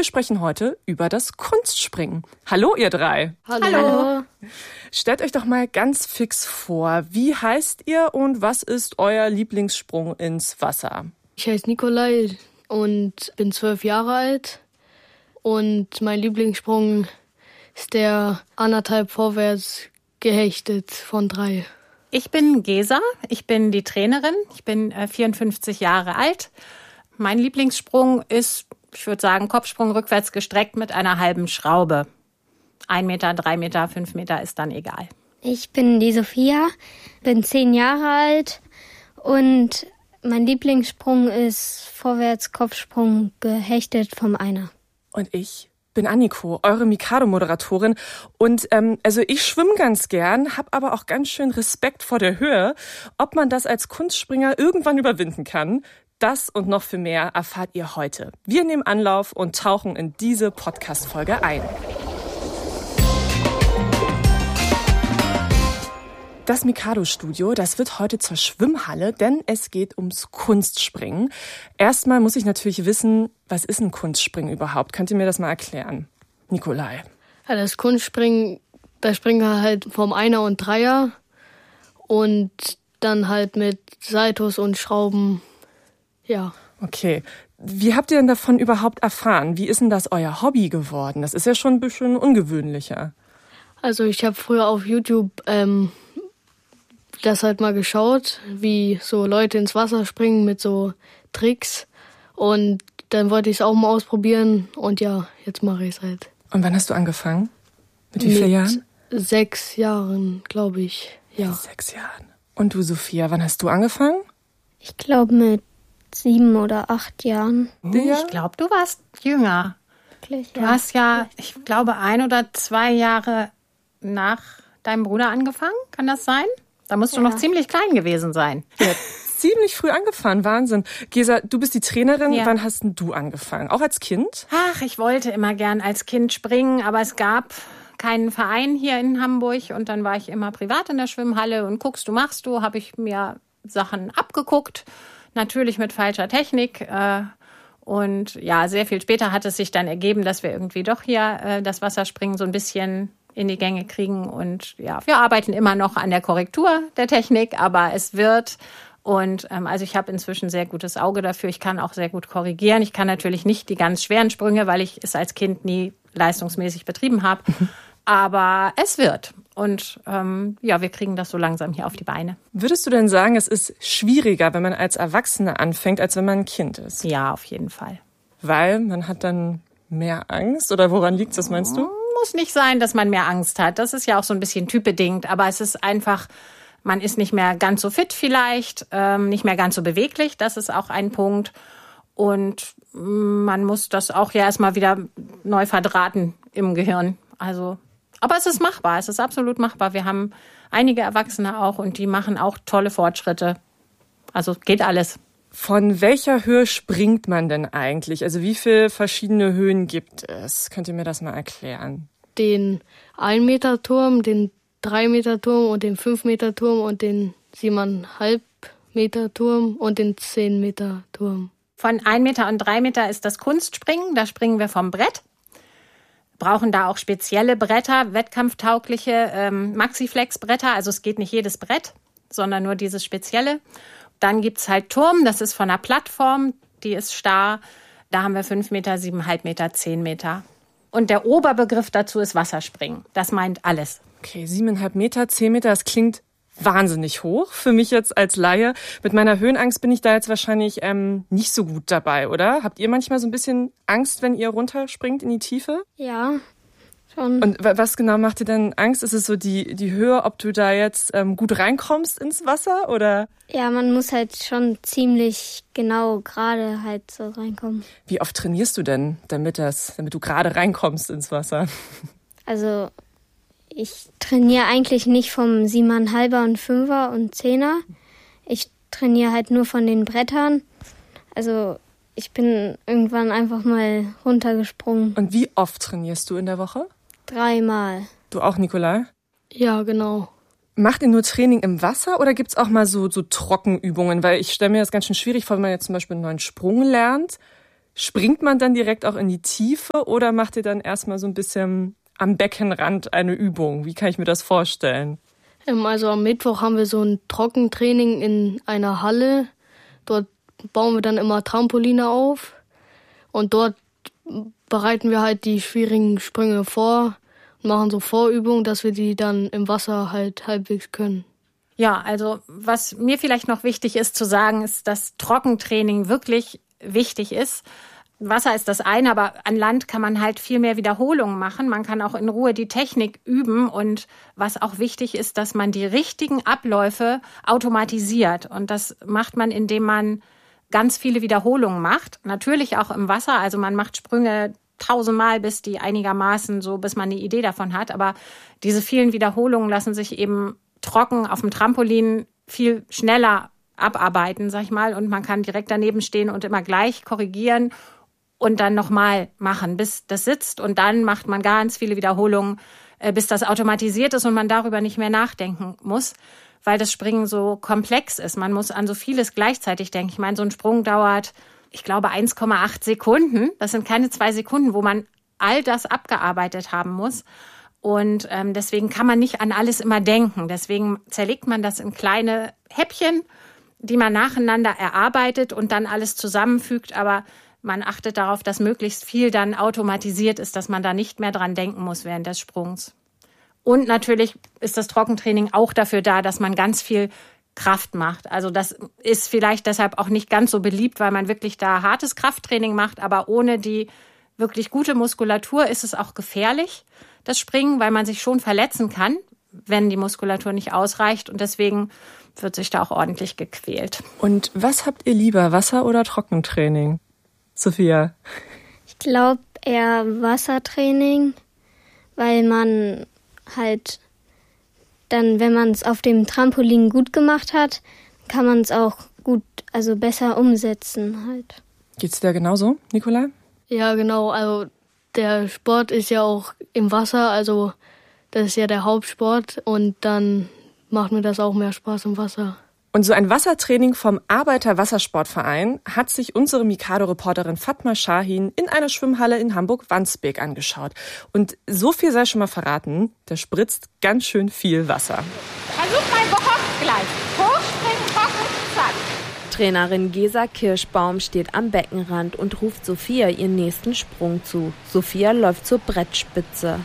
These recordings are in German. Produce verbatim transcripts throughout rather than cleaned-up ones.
wir sprechen heute über das Kunstspringen. Hallo ihr drei. Hallo. Hallo. Stellt euch doch mal ganz fix vor, wie heißt ihr und was ist euer Lieblingssprung ins Wasser? Ich heiße Nikolai und bin zwölf Jahre alt und mein Lieblingssprung ist der anderthalb vorwärts gehechtet von drei. Ich bin Gesa, ich bin die Trainerin, ich bin äh, vierundfünfzig Jahre alt. Mein Lieblingssprung ist, ich würde sagen, Kopfsprung rückwärts gestreckt mit einer halben Schraube. Ein Meter, drei Meter, fünf Meter ist dann egal. Ich bin die Sophia, bin zehn Jahre alt und mein Lieblingssprung ist vorwärts Kopfsprung gehechtet vom Einer. Und ich bin Anniko, eure Mikado-Moderatorin. Und ähm, also ich schwimme ganz gern, habe aber auch ganz schön Respekt vor der Höhe. Ob man das als Kunstspringer irgendwann überwinden kann, das und noch viel mehr erfahrt ihr heute. Wir nehmen Anlauf und tauchen in diese Podcast-Folge ein. Das Mikado-Studio, das wird heute zur Schwimmhalle, denn es geht ums Kunstspringen. Erstmal muss ich natürlich wissen, was ist ein Kunstspringen überhaupt? Könnt ihr mir das mal erklären? Nikolai. Ja, das Kunstspringen, da springen wir halt vom Einer und Dreier und dann halt mit Saltos und Schrauben, ja. Okay. Wie habt ihr denn davon überhaupt erfahren? Wie ist denn das euer Hobby geworden? Das ist ja schon ein bisschen ungewöhnlicher. Also ich habe früher auf YouTube ähm, das halt mal geschaut, wie so Leute ins Wasser springen mit so Tricks. Und dann wollte ich es auch mal ausprobieren. Und ja, jetzt mache ich es halt. Und wann hast du angefangen? Mit wie vielen Jahren? Sechs Jahren, glaube ich. Ja. Mit sechs Jahren. Und du, Sophia, wann hast du angefangen? Ich glaube mit sieben oder acht Jahren. Ja. Ich glaube, du warst jünger. Wirklich, du ja. hast ja, ich glaube, ein oder zwei Jahre nach deinem Bruder angefangen. Kann das sein? Da musst du ja noch ziemlich klein gewesen sein. Ja, ziemlich früh angefangen, Wahnsinn. Gesa, du bist die Trainerin. Ja. Wann hast denn du angefangen? Auch als Kind? Ach, ich wollte immer gern als Kind springen, aber es gab keinen Verein hier in Hamburg. Und dann war ich immer privat in der Schwimmhalle und guckst du, machst du, habe ich mir Sachen abgeguckt. Natürlich mit falscher Technik. Und ja, sehr viel später hat es sich dann ergeben, dass wir irgendwie doch hier das Wasserspringen so ein bisschen in die Gänge kriegen. Und ja, wir arbeiten immer noch an der Korrektur der Technik, aber es wird. Und ähm, also ich habe inzwischen sehr gutes Auge dafür. Ich kann auch sehr gut korrigieren. Ich kann natürlich nicht die ganz schweren Sprünge, weil ich es als Kind nie leistungsmäßig betrieben habe. Aber es wird. Und ähm, ja, wir kriegen das so langsam hier auf die Beine. Würdest du denn sagen, es ist schwieriger, wenn man als Erwachsene anfängt, als wenn man ein Kind ist? Ja, auf jeden Fall. Weil man hat dann mehr Angst? Oder woran liegt das, meinst du? Muss nicht sein, dass man mehr Angst hat. Das ist ja auch so ein bisschen typbedingt. Aber es ist einfach, man ist nicht mehr ganz so fit vielleicht, ähm, nicht mehr ganz so beweglich. Das ist auch ein Punkt. Und man muss das auch ja erstmal wieder neu verdrahten im Gehirn. Also, aber es ist machbar. Es ist absolut machbar. Wir haben einige Erwachsene auch und die machen auch tolle Fortschritte. Also geht alles. Von welcher Höhe springt man denn eigentlich? Also wie viele verschiedene Höhen gibt es? Könnt ihr mir das mal erklären? Den ein Meter Turm, den drei Meter Turm und den fünf Meter Turm und den sieben Komma fünf Meter Turm und den zehn Meter Turm. Von ein Meter und drei Meter ist das Kunstspringen. Da springen wir vom Brett. Brauchen da auch spezielle Bretter, wettkampftaugliche ähm, Maxiflex-Bretter. Also es geht nicht jedes Brett, sondern nur dieses spezielle. Dann gibt's halt Turm, das ist von einer Plattform, die ist starr. Da haben wir fünf Meter, sieben Komma fünf Meter, zehn Meter. Und der Oberbegriff dazu ist Wasserspringen. Das meint alles. Okay, sieben Komma fünf Meter, zehn Meter, das klingt wahnsinnig hoch. Für mich jetzt als Laie. Mit meiner Höhenangst bin ich da jetzt wahrscheinlich ähm, nicht so gut dabei, oder? Habt ihr manchmal so ein bisschen Angst, wenn ihr runterspringt in die Tiefe? Ja, schon. Und was genau macht dir denn Angst? Ist es so die, die Höhe, ob du da jetzt ähm, gut reinkommst ins Wasser, oder? Ja, man muss halt schon ziemlich genau gerade halt so reinkommen. Wie oft trainierst du denn, damit das, damit du gerade reinkommst ins Wasser? Also ich trainiere eigentlich nicht vom Siebeneinhalber und Fünfer und Zehner. Ich trainiere halt nur von den Brettern. Also ich bin irgendwann einfach mal runtergesprungen. Und wie oft trainierst du in der Woche? Dreimal. Du auch, Nikolai? Ja, genau. Macht ihr nur Training im Wasser oder gibt's auch mal so, so Trockenübungen? Weil ich stelle mir das ganz schön schwierig vor, wenn man jetzt zum Beispiel einen neuen Sprung lernt. Springt man dann direkt auch in die Tiefe oder macht ihr dann erstmal so ein bisschen am Beckenrand eine Übung? Wie kann ich mir das vorstellen? Ähm, also am Mittwoch haben wir so ein Trockentraining in einer Halle. Dort bauen wir dann immer Trampoline auf und dort bereiten wir halt die schwierigen Sprünge vor und machen so Vorübungen, dass wir die dann im Wasser halt halbwegs können. Ja, also was mir vielleicht noch wichtig ist zu sagen, ist, dass Trockentraining wirklich wichtig ist. Wasser ist das eine, aber an Land kann man halt viel mehr Wiederholungen machen. Man kann auch in Ruhe die Technik üben und was auch wichtig ist, dass man die richtigen Abläufe automatisiert und das macht man, indem man ganz viele Wiederholungen macht. Natürlich auch im Wasser, also man macht Sprünge tausendmal, bis die einigermaßen so, bis man eine Idee davon hat, aber diese vielen Wiederholungen lassen sich eben trocken auf dem Trampolin viel schneller abarbeiten, sag ich mal, und man kann direkt daneben stehen und immer gleich korrigieren und dann nochmal machen, bis das sitzt und dann macht man ganz viele Wiederholungen, bis das automatisiert ist und man darüber nicht mehr nachdenken muss, weil das Springen so komplex ist. Man muss an so vieles gleichzeitig denken. Ich meine, so ein Sprung dauert, ich glaube, eins Komma acht Sekunden. Das sind keine zwei Sekunden, wo man all das abgearbeitet haben muss. Und ähm, deswegen kann man nicht an alles immer denken. Deswegen zerlegt man das in kleine Häppchen, die man nacheinander erarbeitet und dann alles zusammenfügt. Aber man achtet darauf, dass möglichst viel dann automatisiert ist, dass man da nicht mehr dran denken muss während des Sprungs. Und natürlich ist das Trockentraining auch dafür da, dass man ganz viel Kraft macht. Also das ist vielleicht deshalb auch nicht ganz so beliebt, weil man wirklich da hartes Krafttraining macht. Aber ohne die wirklich gute Muskulatur ist es auch gefährlich, das Springen, weil man sich schon verletzen kann, wenn die Muskulatur nicht ausreicht. Und deswegen wird sich da auch ordentlich gequält. Und was habt ihr lieber, Wasser- oder Trockentraining? Sophia? Ich glaube eher Wassertraining, weil man halt dann, wenn man es auf dem Trampolin gut gemacht hat, kann man es auch gut, also besser umsetzen halt. Geht's dir genauso, Nikolai? Ja, genau. Also der Sport ist ja auch im Wasser, also das ist ja der Hauptsport und dann macht mir das auch mehr Spaß im Wasser. Und so ein Wassertraining vom Arbeiter-Wassersportverein hat sich unsere Mikado-Reporterin Fatma Shahin in einer Schwimmhalle in Hamburg-Wandsbek angeschaut. Und so viel sei schon mal verraten, da spritzt ganz schön viel Wasser. Versuch mal gehockt gleich. Hochspringen, trocken, zack. Trainerin Gesa Kirschbaum steht am Beckenrand und ruft Sophia ihren nächsten Sprung zu. Sophia läuft zur Brettspitze.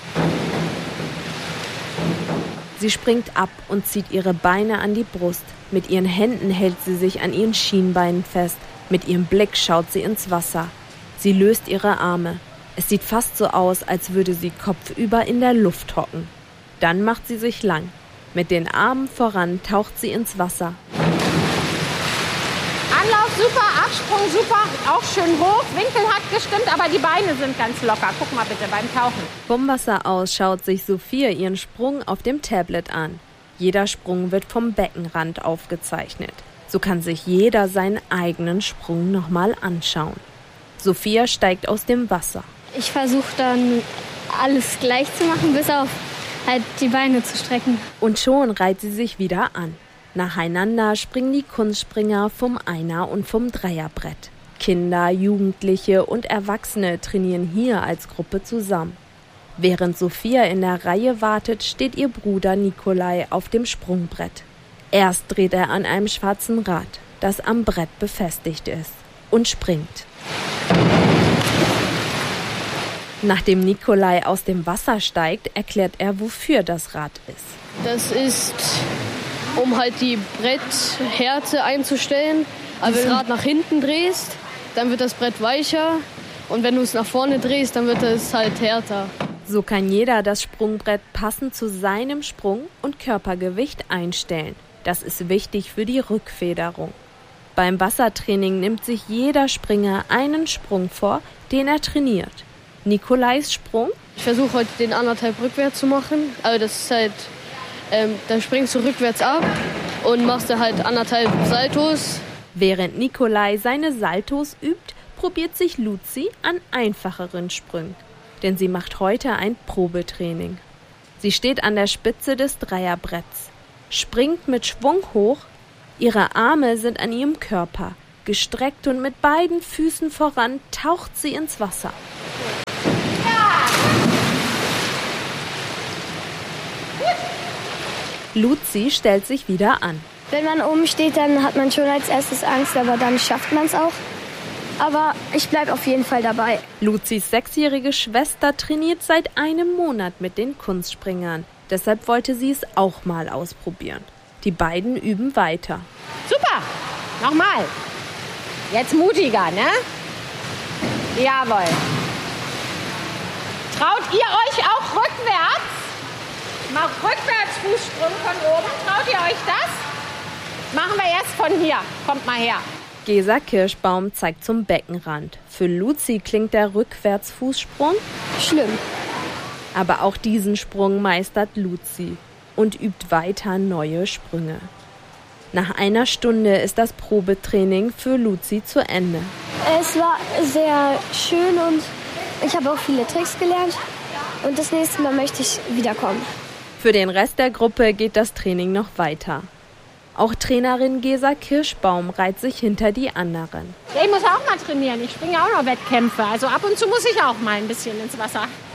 Sie springt ab und zieht ihre Beine an die Brust. Mit ihren Händen hält sie sich an ihren Schienbeinen fest. Mit ihrem Blick schaut sie ins Wasser. Sie löst ihre Arme. Es sieht fast so aus, als würde sie kopfüber in der Luft hocken. Dann macht sie sich lang. Mit den Armen voran taucht sie ins Wasser. Anlauf super, Absprung super, auch schön hoch. Winkel hat gestimmt, aber die Beine sind ganz locker. Guck mal bitte beim Tauchen. Vom Wasser aus schaut sich Sophia ihren Sprung auf dem Tablet an. Jeder Sprung wird vom Beckenrand aufgezeichnet. So kann sich jeder seinen eigenen Sprung nochmal anschauen. Sophia steigt aus dem Wasser. Ich versuche dann alles gleich zu machen, bis auf halt die Beine zu strecken. Und schon reiht sie sich wieder an. Nacheinander springen die Kunstspringer vom Einer- und vom Dreierbrett. Kinder, Jugendliche und Erwachsene trainieren hier als Gruppe zusammen. Während Sophia in der Reihe wartet, steht ihr Bruder Nikolai auf dem Sprungbrett. Erst dreht er an einem schwarzen Rad, das am Brett befestigt ist, und springt. Nachdem Nikolai aus dem Wasser steigt, erklärt er, wofür das Rad ist. Das ist, um halt die Bretthärte einzustellen. Also wenn du das Rad nach hinten drehst, dann wird das Brett weicher. Und wenn du es nach vorne drehst, dann wird es halt härter. So kann jeder das Sprungbrett passend zu seinem Sprung und Körpergewicht einstellen. Das ist wichtig für die Rückfederung. Beim Wassertraining nimmt sich jeder Springer einen Sprung vor, den er trainiert. Nikolais Sprung? Ich versuche heute den anderthalb rückwärts zu machen. Also das ist halt, ähm, dann springst du rückwärts ab und machst du halt anderthalb Saltos. Während Nikolai seine Saltos übt, probiert sich Luzi an einfacheren Sprüngen. Denn sie macht heute ein Probetraining. Sie steht an der Spitze des Dreierbretts, springt mit Schwung hoch, ihre Arme sind an ihrem Körper. Gestreckt und mit beiden Füßen voran taucht sie ins Wasser. Luzi stellt sich wieder an. Wenn man oben steht, dann hat man schon als erstes Angst, aber dann schafft man es auch. Aber ich bleibe auf jeden Fall dabei. Luzis sechsjährige Schwester trainiert seit einem Monat mit den Kunstspringern. Deshalb wollte sie es auch mal ausprobieren. Die beiden üben weiter. Super, nochmal. Jetzt mutiger, ne? Jawohl. Traut ihr euch auch rückwärts? Macht rückwärts Fußsprung von oben. Traut ihr euch das? Machen wir erst von hier. Kommt mal her. Gesa Kirschbaum zeigt zum Beckenrand. Für Luzi klingt der Rückwärtsfußsprung schlimm. Aber auch diesen Sprung meistert Luzi und übt weiter neue Sprünge. Nach einer Stunde ist das Probetraining für Luzi zu Ende. Es war sehr schön und ich habe auch viele Tricks gelernt. Und das nächste Mal möchte ich wiederkommen. Für den Rest der Gruppe geht das Training noch weiter. Auch Trainerin Gesa Kirschbaum reiht sich hinter die anderen. Ich muss auch mal trainieren. Ich springe auch noch Wettkämpfe. Also ab und zu muss ich auch mal ein bisschen ins Wasser.